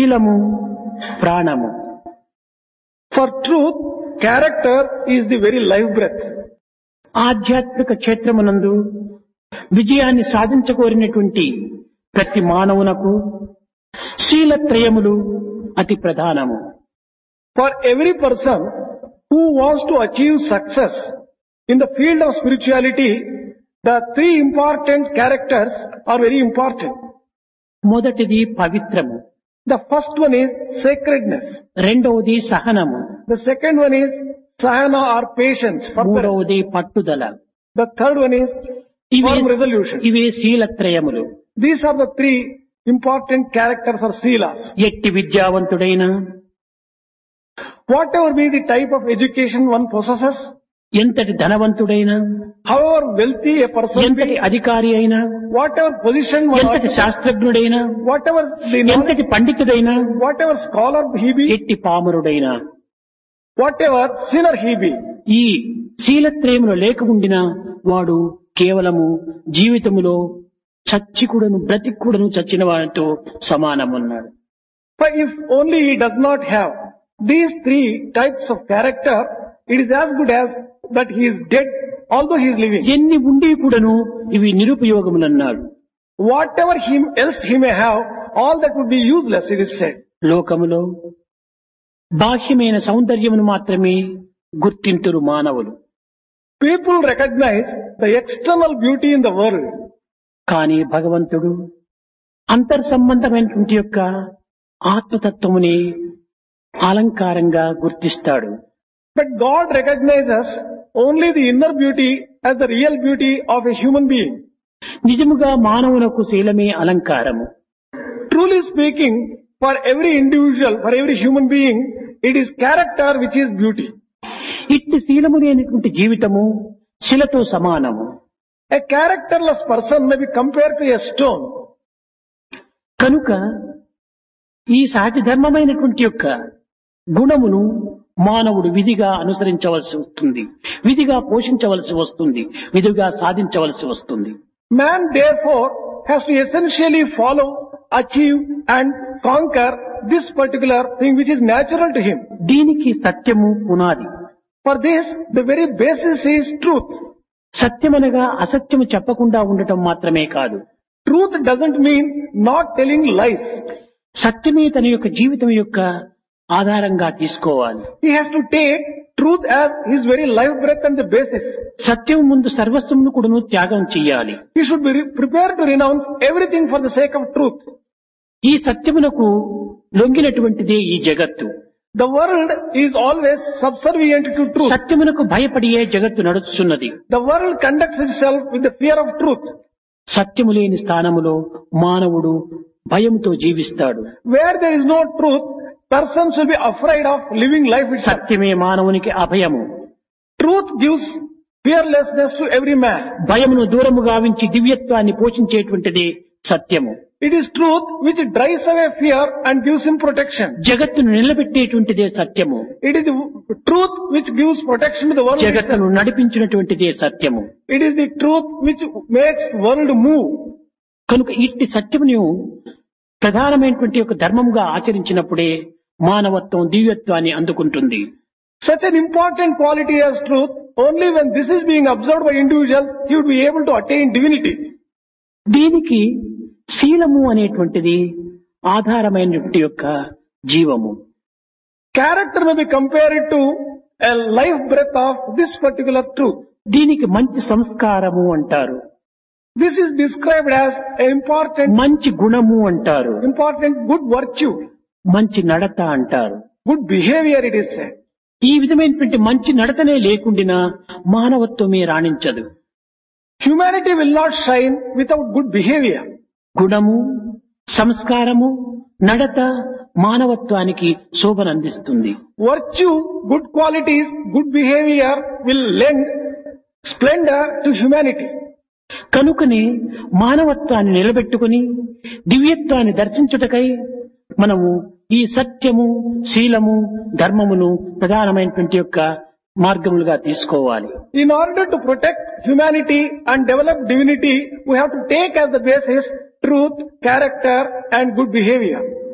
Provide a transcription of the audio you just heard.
శీలము ప్రాణము. For truth, character is the very life breath. ఆధ్యాత్మిక క్షేత్రమునందు విజయాన్ని సాధించకోరినటువంటి ప్రతి మానవునకు శీలత్రయములు అతి ప్రధానము. For every person who wants to achieve success in the field of spirituality, the three important characters are very important. మొదటిది పవిత్రము, The first one is sacredness. రెండవది సహనము, The second one is sahana or patience. మూడవది పట్టుదల. The third one is firm resolution. ఇవే శీలత్రయములు. These are the three important characters or seelas. ఎట్టి విద్యావంతుడైన, Whatever be the type of education one possesses, ఎంతటి ధనవంతుడైనా, however wealthy a person ఎంతటి be, అధికారి అయినా, whatever position one ఎంతటి occupies, శాస్త్రజ్ఞుడైనా, whatever the knowledge, ఎంతటి పండితుడైనా, whatever scholar he be, ఎట్టి పామరుడైనా, whatever sinner he be, ఈ శీలత్రయములు లేకుండినా వాడు కేవలము జీవితములో చచ్చికుడను బ్రతిక్కుడను చచ్చిన వాడితో సమానమన్నాడు. but if only he does not have these three types of character, it is as good as that he is dead although he is living. ఎన్ని ఉండి కూడాను ఇవి నిరుపయోగములన్నాడు. Whatever else he may have, all that would be useless, it is said. లోకములో బాహ్యమైన సౌందర్యమును మాత్రమే గుర్తింతురు మానవులు. People recognize the external beauty in the world, కానీ భగవంతుడు అంతర్సంబంధమైనటువంటి యొక్క ఆత్మతత్వముని అలంకారంగా గుర్తిస్తాడు. but God recognizes only the inner beauty as the real beauty of a human being. నిజముగా మానవునకు శీలమే అలంకారము. Truly speaking, for every individual, for every human being, it is character which is beauty. ఇట్టి శీలము లేనటువంటి జీవితము శిలతో సమానము. A characterless person may be compared to a stone. కనుక ఈ సహజ ధర్మమైనటువంటి యొక్క గుణమును మానవుడు విధిగా అనుసరించవలసి వస్తుంది, విధిగా పోషించవలసి వస్తుంది, విధిగా సాధించవలసి వస్తుంది. Man therefore has to essentially follow, achieve and conquer this particular thing which is natural to him. దీనికి సత్యము పునాది. For this, the very basis is truth. సత్యమనగా అసత్యము చెప్పకుండా ఉండటం మాత్రమే కాదు. Truth doesn't mean not telling lies. సత్యమే తన యొక్క జీవితం యొక్క ఆధారంగా తీసుకోవాలి. He has to take truth as his very life breath and the basis. సత్యం ముందు సర్వస్వమును కూడాను త్యాగం చెయ్యాలి. He should be prepared to renounce everything for the sake of truth. ఈ సత్యమునకు లొంగినటువంటిదే ఈ జగత్తు. The world is always subservient to truth. సత్యమునకు భయపడియే జగత్తు నడుస్తున్నది. The world conducts itself with the fear of truth. సత్యము లేని స్థానములో మానవుడు భయముతో జీవిస్తాడు. Where there is no truth, persons will be afraid of living life itself. సత్యమే మానవునికి అభయము. Truth gives fearlessness to every man. భయమును దూరము గావించి దివ్యత్వాన్ని పోషించేటువంటిది సత్యము. It is truth which drives away fear and gives him protection. జగత్తును నిలబెట్టేటువంటిదే సత్యము. It is the truth which gives protection to the world itself. జగత్తును నడిపించినటువంటిదే సత్యము. It is the truth which makes the world move. కనుక ఇట్టి సత్యమును ప్రధానమైనటువంటి ఒక ధర్మముగా ఆచరించినప్పుడే మానవత్వం దివ్యత్వాన్ని అందుకుంటుంది. Such an important quality as truth, only when this is being observed by individuals, he would be able to attain divinity. దీనికి శీలము అనేటువంటిది ఆధారమైనటువంటి యొక్క జీవము. Character may be compared to a life breath of this particular truth. దీనికి మంచి సంస్కారము అంటారు, This is described as an మంచి గుణము అంటారు, important good virtue, మంచి నడత అంటారు. good behavior it is said. ఈ విధమైనటువంటి మంచి నడతనే లేకుండినా మానవత్వమే రాణించదు. Humanity will not shine without good behavior. గుణము, సంస్కారము, నడత మానవత్వానికి శోభనందిస్తుంది. Virtue, good qualities, good behavior will lend splendor to humanity. కనుకనే మానవత్వాన్ని నిలబెట్టుకుని దివ్యత్వాన్ని దర్శించుటకై మనము ఈ సత్యము, శీలము, ధర్మమును ప్రధానమైనటువంటి యొక్క మార్గములుగా తీసుకోవాలి. In order to protect humanity and develop divinity, we have to take as the basis truth, character and good behavior.